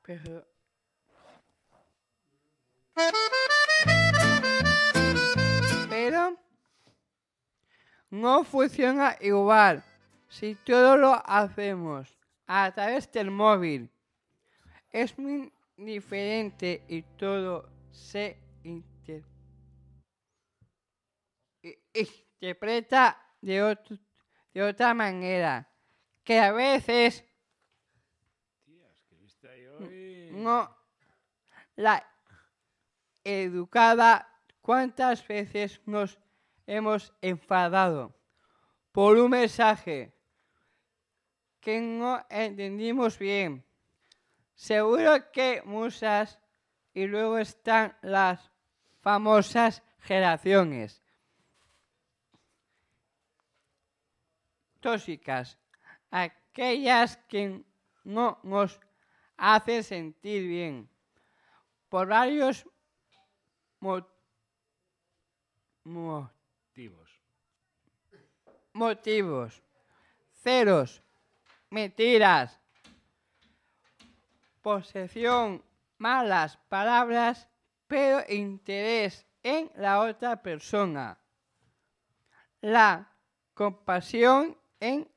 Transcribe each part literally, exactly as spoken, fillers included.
Pero... Pero no funciona igual si todo lo hacemos a través del móvil. Es muy diferente y todo se inter... interpreta de, otro, de otra manera, que a veces Tías, ¿qué viste ahí hoy? no la educada. ¿Cuántas veces nos hemos enfadado por un mensaje que no entendimos bien? Seguro que muchas. Y luego están las famosas generaciones tóxicas, aquellas que no nos hacen sentir bien por varios mo- Motivos. motivos. Ceros, mentiras, posesión, malas palabras, pero interés en la otra persona. La compasión en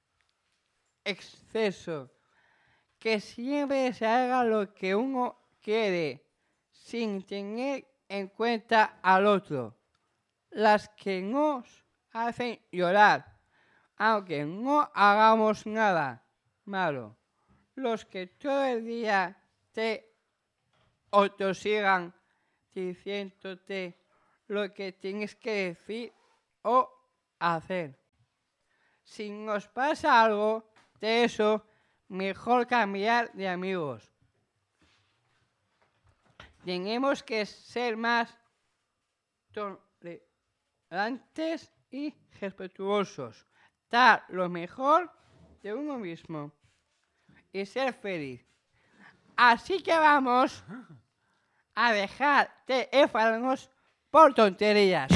exceso, que siempre se haga lo que uno quiere, sin tener en cuenta al otro. Las que nos hacen llorar, aunque no hagamos nada malo. Los que todo el día te autosigan diciéndote lo que tienes que decir o hacer. Si nos pasa algo de eso, mejor cambiar de amigos. Tenemos que ser más tolerantes y respetuosos. Dar lo mejor de uno mismo y ser feliz. Así que vamos a dejar de enfadarnos por tonterías.